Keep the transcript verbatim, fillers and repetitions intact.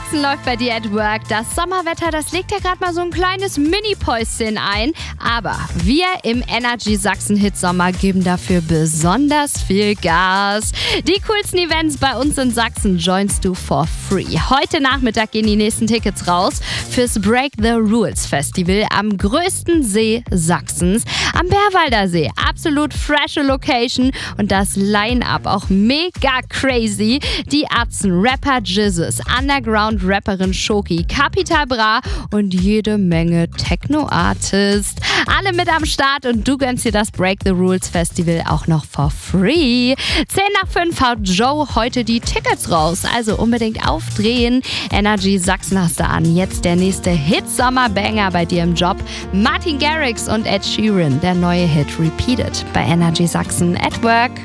Sachsen läuft bei dir at work. Das Sommerwetter, das legt ja gerade mal so ein kleines Mini-Päuschen ein. Aber wir im Energy Sachsen Hitsommer geben dafür besonders viel Gas. Die coolsten Events bei uns in Sachsen joinst du for free. Heute Nachmittag gehen die nächsten Tickets raus fürs Break the Rules Festival am größten See Sachsens, am Bärwalder See. Absolut freshe Location und das Line-Up auch mega crazy. Die Atzen, Rapper Jizzes, Underground-Rapperin Shoki, Capital Bra und jede Menge Techno-Artists. Alle mit am Start und du gönnst dir das Break the Rules Festival auch noch for free. zehn nach fünf haut Joe heute die Tickets raus, also unbedingt aufdrehen. Energy Sachsen hast du an. Jetzt der nächste Hit-Sommer-Banger bei dir im Job. Martin Garrix und Ed Sheeran, der neue Hit Repeated bei Energy Sachsen at work.